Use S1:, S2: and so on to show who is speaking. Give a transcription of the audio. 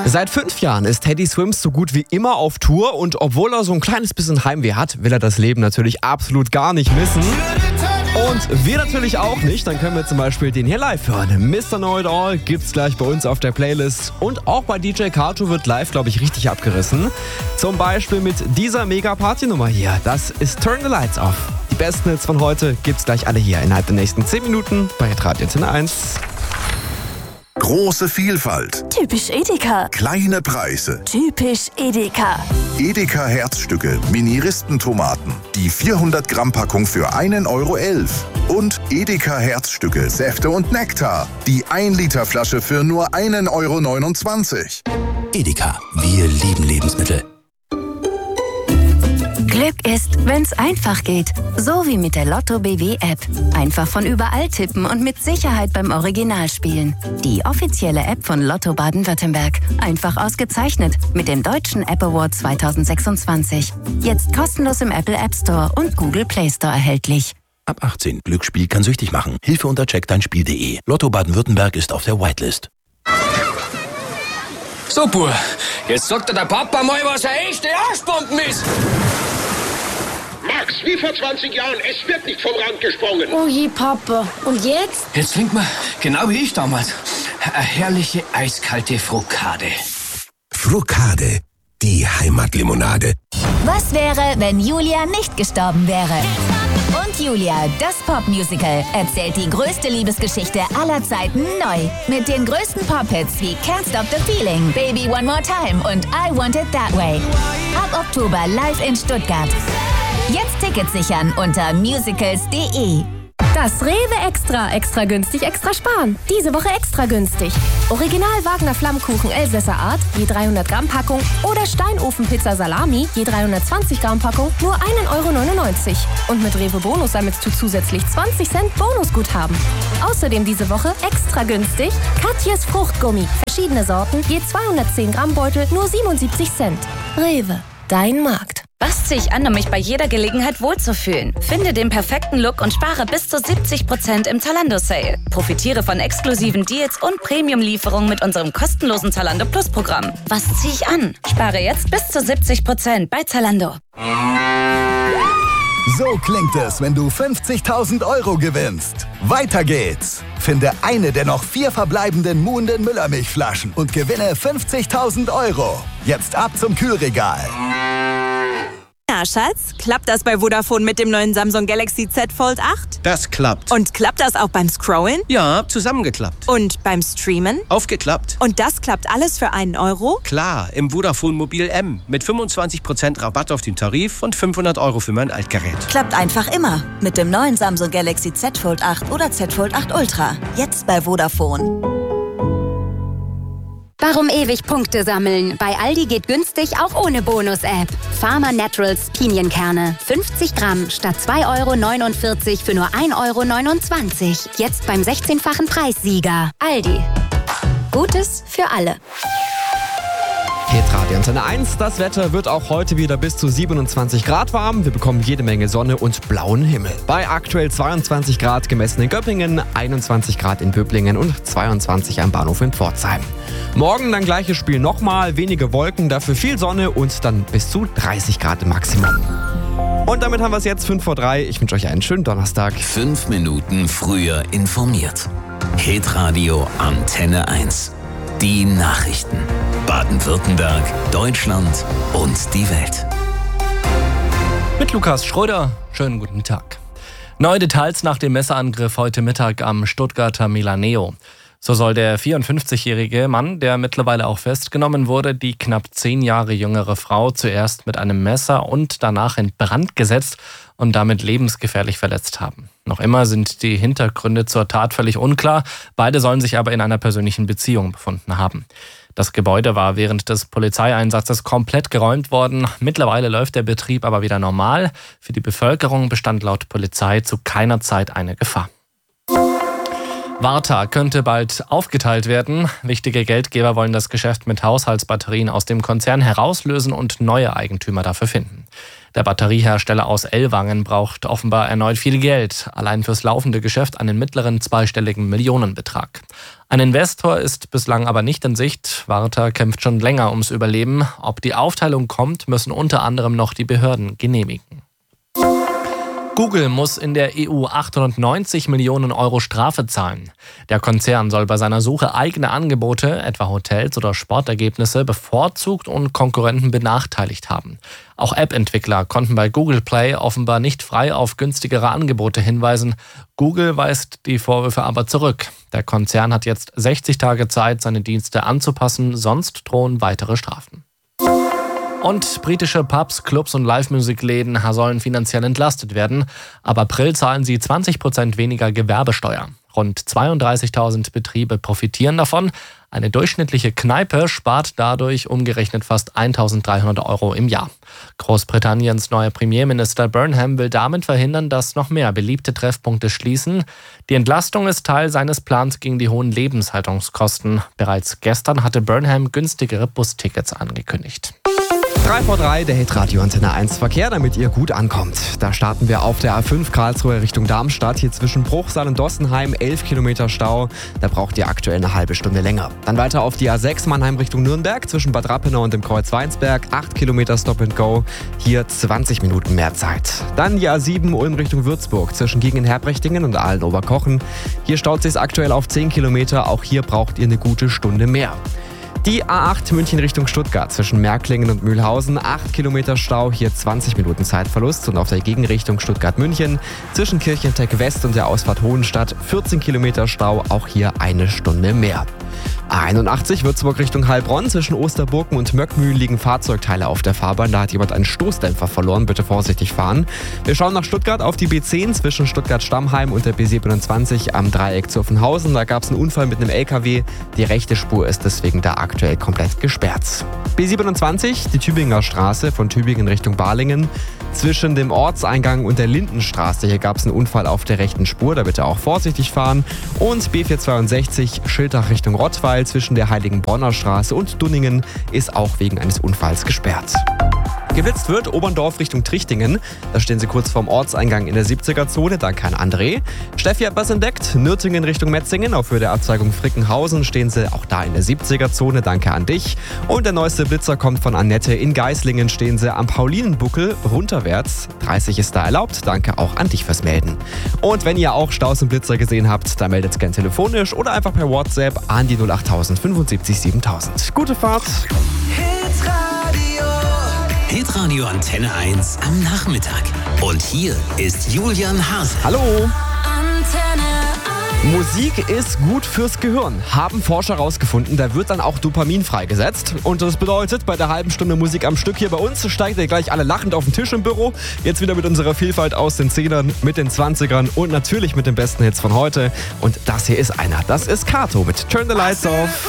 S1: Seit 5 Jahren ist Teddy Swims so gut wie immer auf Tour und obwohl er so ein kleines bisschen Heimweh hat, will er das Leben natürlich absolut gar nicht missen. Und wir natürlich auch nicht, dann können wir zum Beispiel den hier live hören. Mr. Know It All gibt's gleich bei uns auf der Playlist und auch bei DJ Kato wird live, glaube ich, richtig abgerissen. Zum Beispiel mit dieser Mega-Party-Nummer hier, das ist Turn the Lights Off. Die besten Hits von heute gibt's gleich alle hier innerhalb der nächsten 10 Minuten bei Radio Antenne 1.
S2: Große Vielfalt.
S3: Typisch Edeka.
S2: Kleine Preise.
S3: Typisch Edeka.
S2: Edeka Herzstücke, Mini-Ristentomaten. Die 400 Gramm Packung für 1,11 €. Und Edeka Herzstücke, Säfte und Nektar. Die 1 Liter Flasche für nur 1,29 €.
S4: Edeka, wir lieben Lebensmittel.
S3: Glück ist, wenn's einfach geht. So wie mit der Lotto BW App. Einfach von überall tippen und mit Sicherheit beim Original spielen. Die offizielle App von Lotto Baden-Württemberg. Einfach ausgezeichnet mit dem Deutschen App Award 2026. Jetzt kostenlos im Apple App Store und Google Play Store erhältlich.
S4: Ab 18. Glücksspiel kann süchtig machen. Hilfe unter checkdeinspiel.de. Lotto Baden-Württemberg ist auf der Whitelist.
S5: So, Bub, jetzt sagt dir der Papa mal, was eine echte Arschbomben ist.
S6: Max, wie vor 20 Jahren, es wird nicht vom Rand gesprungen.
S7: Oh je, Papa. Und jetzt?
S5: Jetzt trinkt man, genau wie ich damals, eine herrliche eiskalte Frukade.
S8: Frukade, die Heimatlimonade.
S9: Was wäre, wenn Julia nicht gestorben wäre? Und Julia, das Popmusical, erzählt die größte Liebesgeschichte aller Zeiten neu. Mit den größten Pop-Hits wie Can't Stop the Feeling, Baby One More Time und I Want It That Way. Ab Oktober live in Stuttgart. Jetzt Tickets sichern unter musicals.de.
S10: Das Rewe Extra günstig, extra sparen. Diese Woche extra günstig. Original Wagner Flammkuchen Elsässer Art, je 300 Gramm Packung oder Steinofenpizza Salami, je 320 Gramm Packung, nur 1,99 €. Und mit Rewe Bonus sammelst du zusätzlich 20 Cent Bonusguthaben. Außerdem diese Woche extra günstig Katjes Fruchtgummi. Verschiedene Sorten, je 210 Gramm Beutel, nur 77 Cent. Rewe, dein Markt.
S11: Was ziehe ich an, um mich bei jeder Gelegenheit wohlzufühlen? Finde den perfekten Look und spare bis zu 70% im Zalando-Sale. Profitiere von exklusiven Deals und Premium-Lieferungen mit unserem kostenlosen Zalando Plus-Programm. Was ziehe ich an? Spare jetzt bis zu 70% bei Zalando.
S12: So klingt es, wenn du 50.000 € gewinnst. Weiter geht's. Finde eine der noch 4 verbleibenden Muhnden Müllermilchflaschen und gewinne 50.000 €. Jetzt ab zum Kühlregal.
S13: Na, Schatz, klappt das bei Vodafone mit dem neuen Samsung Galaxy Z Fold 8?
S14: Das klappt.
S13: Und klappt das auch beim Scrollen?
S14: Ja, zusammengeklappt.
S13: Und beim Streamen?
S14: Aufgeklappt.
S13: Und das klappt alles für 1 €?
S14: Klar, im Vodafone Mobil M. Mit 25% Rabatt auf den Tarif und 500 € für mein Altgerät.
S15: Klappt einfach immer. Mit dem neuen Samsung Galaxy Z Fold 8 oder Z Fold 8 Ultra. Jetzt bei Vodafone.
S16: Warum ewig Punkte sammeln? Bei Aldi geht günstig auch ohne Bonus-App. Farmer Naturals Pinienkerne. 50 Gramm statt 2,49 € für nur 1,29 €. Jetzt beim 16-fachen Preissieger. Aldi. Gutes für alle.
S1: Radio Antenne 1, das Wetter wird auch heute wieder bis zu 27 Grad warm. Wir bekommen jede Menge Sonne und blauen Himmel. Bei aktuell 22 Grad gemessen in Göppingen, 21 Grad in Böblingen und 22 am Bahnhof in Pforzheim. Morgen dann gleiches Spiel nochmal, wenige Wolken, dafür viel Sonne und dann bis zu 30 Grad im Maximum. Und damit haben wir es jetzt 5:03. Ich wünsche euch einen schönen Donnerstag.
S4: 5 Minuten früher informiert. Hitradio Antenne 1. Die Nachrichten. Baden-Württemberg, Deutschland und die Welt.
S17: Mit Lukas Schröder, schönen guten Tag. Neue Details nach dem Messerangriff heute Mittag am Stuttgarter Milaneo. So soll der 54-jährige Mann, der mittlerweile auch festgenommen wurde, die knapp 10 Jahre jüngere Frau zuerst mit einem Messer und danach in Brand gesetzt und damit lebensgefährlich verletzt haben. Noch immer sind die Hintergründe zur Tat völlig unklar. Beide sollen sich aber in einer persönlichen Beziehung befunden haben. Das Gebäude war während des Polizeieinsatzes komplett geräumt worden. Mittlerweile läuft der Betrieb aber wieder normal. Für die Bevölkerung bestand laut Polizei zu keiner Zeit eine Gefahr. Warta könnte bald aufgeteilt werden. Wichtige Geldgeber wollen das Geschäft mit Haushaltsbatterien aus dem Konzern herauslösen und neue Eigentümer dafür finden. Der Batteriehersteller aus Ellwangen braucht offenbar erneut viel Geld, allein fürs laufende Geschäft einen mittleren zweistelligen Millionenbetrag. Ein Investor ist bislang aber nicht in Sicht. Warta kämpft schon länger ums Überleben. Ob die Aufteilung kommt, müssen unter anderem noch die Behörden genehmigen. Google muss in der EU 890 Millionen Euro Strafe zahlen. Der Konzern soll bei seiner Suche eigene Angebote, etwa Hotels oder Sportergebnisse, bevorzugt und Konkurrenten benachteiligt haben. Auch App-Entwickler konnten bei Google Play offenbar nicht frei auf günstigere Angebote hinweisen. Google weist die Vorwürfe aber zurück. Der Konzern hat jetzt 60 Tage Zeit, seine Dienste anzupassen, sonst drohen weitere Strafen. Und britische Pubs, Clubs und Live-Musikläden sollen finanziell entlastet werden. Ab April zahlen sie 20% weniger Gewerbesteuer. Rund 32.000 Betriebe profitieren davon. Eine durchschnittliche Kneipe spart dadurch umgerechnet fast 1.300 Euro im Jahr. Großbritanniens neuer Premierminister Burnham will damit verhindern, dass noch mehr beliebte Treffpunkte schließen. Die Entlastung ist Teil seines Plans gegen die hohen Lebenshaltungskosten. Bereits gestern hatte Burnham günstigere Bustickets angekündigt.
S1: 3 vor 3, der Hitradio Antenne 1 Verkehr, damit ihr gut ankommt. Da starten wir auf der A5 Karlsruhe Richtung Darmstadt. Hier zwischen Bruchsal und Dossenheim 11 Kilometer Stau. Da braucht ihr aktuell eine halbe Stunde länger. Dann weiter auf die A6 Mannheim Richtung Nürnberg. Zwischen Bad Rappenau und dem Kreuz Weinsberg 8 Kilometer Stop and Go. Hier 20 Minuten mehr Zeit. Dann die A7 Ulm Richtung Würzburg. Zwischen Gingen-Herbrechtinghen und Aalen-Oberkochen. Hier staut sich aktuell auf 10 Kilometer. Auch hier braucht ihr eine gute Stunde mehr. Die A8 München Richtung Stuttgart zwischen Märklingen und Mühlhausen, 8 Kilometer Stau, hier 20 Minuten Zeitverlust. Und auf der Gegenrichtung Stuttgart-München zwischen Kirchentech West und der Ausfahrt Hohenstadt 14 Kilometer Stau, auch hier eine Stunde mehr. A81 Würzburg Richtung Heilbronn, zwischen Osterburken und Möckmühl liegen Fahrzeugteile auf der Fahrbahn. Da hat jemand einen Stoßdämpfer verloren, bitte vorsichtig fahren. Wir schauen nach Stuttgart auf die B10 zwischen Stuttgart-Stammheim und der B27 am Dreieck Zuffenhausen. Da gab es einen Unfall mit einem LKW. Die rechte Spur ist deswegen da aktuell komplett gesperrt. B27, die Tübinger Straße von Tübingen Richtung Balingen. Zwischen dem Ortseingang und der Lindenstraße, hier gab es einen Unfall auf der rechten Spur, da bitte auch vorsichtig fahren. Und B462 Schiltach Richtung Rottweil zwischen der Heiligenbronner Straße und Dunningen ist auch wegen eines Unfalls gesperrt. Geblitzt wird Oberndorf Richtung Trichtingen. Da stehen sie kurz vorm Ortseingang in der 70er-Zone, danke an André. Steffi hat was entdeckt. Nürtingen Richtung Metzingen, auf Höhe der Abzweigung Frickenhausen stehen sie auch da in der 70er-Zone, danke an dich. Und der neueste Blitzer kommt von Annette. In Geislingen stehen sie am Paulinenbuckel runterwärts. 30 ist da erlaubt, danke auch an dich fürs Melden. Und wenn ihr auch Staus und Blitzer gesehen habt, dann meldet es gerne telefonisch oder einfach per WhatsApp an die 08000 75 7000. Gute Fahrt!
S8: Hitradio Antenne 1 am Nachmittag. Und hier ist Julian Hase.
S1: Hallo! Musik ist gut fürs Gehirn, haben Forscher rausgefunden. Da wird dann auch Dopamin freigesetzt. Und das bedeutet, bei der halben Stunde Musik am Stück hier bei uns steigt ihr gleich alle lachend auf den Tisch im Büro. Jetzt wieder mit unserer Vielfalt aus den 10ern, mit den 20ern und natürlich mit den besten Hits von heute. Und das hier ist einer. Das ist Kato mit Turn the Lights Off.